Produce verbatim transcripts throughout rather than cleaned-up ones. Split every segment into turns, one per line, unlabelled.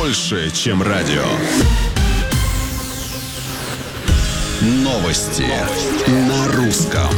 больше, чем радио. Новости, Новости. На русском.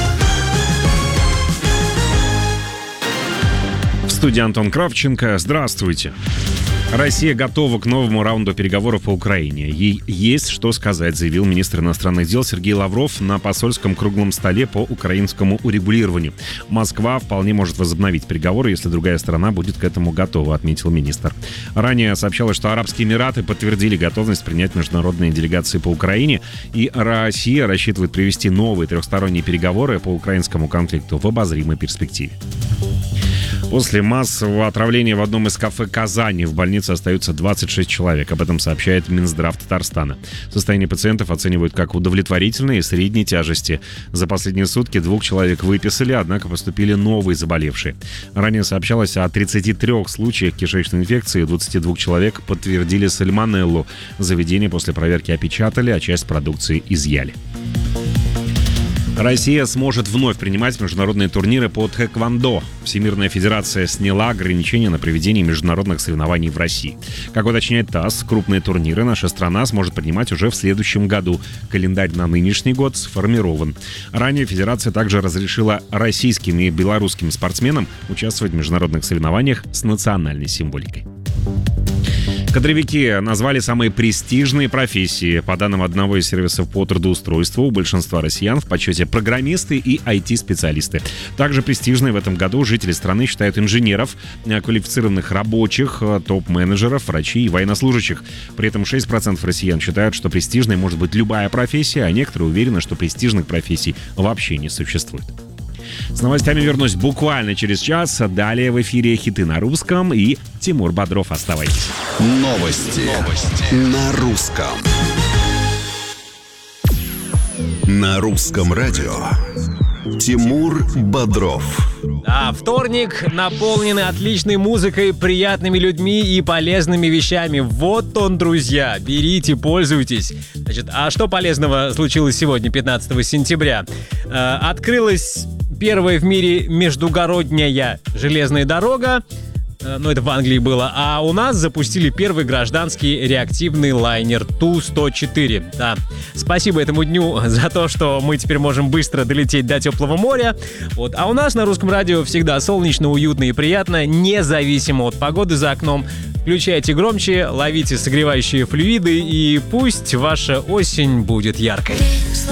В студии Антон Кравченко. Здравствуйте. Россия готова к новому раунду переговоров по Украине. Ей есть что сказать, заявил министр иностранных дел Сергей Лавров на посольском круглом столе по украинскому урегулированию. Москва вполне может возобновить переговоры, если другая сторона будет к этому готова, отметил министр. Ранее сообщалось, что Арабские Эмираты подтвердили готовность принять международные делегации по Украине, и Россия рассчитывает провести новые трехсторонние переговоры по украинскому конфликту в обозримой перспективе. После массового отравления в одном из кафе Казани в больнице остаются двадцать шесть человек. Об этом сообщает Минздрав Татарстана. Состояние пациентов оценивают как удовлетворительное и средней тяжести. За последние сутки двух человек выписали, однако поступили новые заболевшие. Ранее сообщалось о тридцати трёх случаях кишечной инфекции, у двадцати двух человек подтвердили сальмонеллу. Заведение после проверки опечатали, а часть продукции изъяли. Россия сможет вновь принимать международные турниры по тхэквондо. Всемирная федерация сняла ограничения на проведение международных соревнований в России. Как уточняет ТАСС, крупные турниры наша страна сможет принимать уже в следующем году. Календарь на нынешний год сформирован. Ранее федерация также разрешила российским и белорусским спортсменам участвовать в международных соревнованиях с национальной символикой. Кадровики назвали самые престижные профессии. По данным одного из сервисов по трудоустройству, у большинства россиян в почете программисты и ай ти-специалисты. Также престижные в этом году жители страны считают инженеров, квалифицированных рабочих, топ-менеджеров, врачей и военнослужащих. При этом шесть процентов россиян считают, что престижной может быть любая профессия, а некоторые уверены, что престижных профессий вообще не существует. С новостями вернусь буквально через час. Далее в эфире хиты на русском и Тимур Бодров. Оставайтесь.
Новости, Новости. На русском. На русском радио. Тимур Бодров.
А вторник наполненный отличной музыкой, приятными людьми и полезными вещами. Вот он, друзья. Берите, пользуйтесь. Значит, а что полезного случилось сегодня, пятнадцатого сентября? Э, открылась первая в мире междугородняя железная дорога. Ну, это в Англии было. А у нас запустили первый гражданский реактивный лайнер Ту сто четыре. Да. Спасибо этому дню за то, что мы теперь можем быстро долететь до теплого моря. Вот. А у нас на русском радио всегда солнечно, уютно и приятно, независимо от погоды за окном. Включайте громче, ловите согревающие флюиды, и пусть ваша осень будет яркой.